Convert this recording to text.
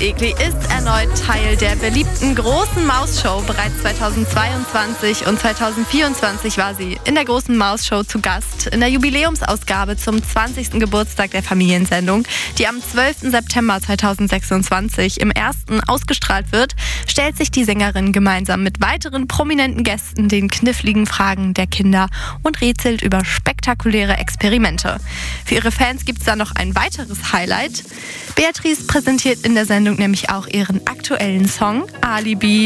Egli ist erneut Teil der beliebten Großen Maus-Show. Bereits 2022 und 2024 war sie in der Großen Maus-Show zu Gast. In der Jubiläumsausgabe zum 20. Geburtstag der Familiensendung, die am 12. September 2026 im ersten ausgestrahlt wird, stellt sich die Sängerin gemeinsam mit weiteren prominenten Gästen den kniffligen Fragen der Kinder und rätselt über spektakuläre Experimente. Für ihre Fans gibt es da noch ein weiteres Highlight. Beatrice präsentiert in der Sendung nämlich auch ihren aktuellen Song Alibi.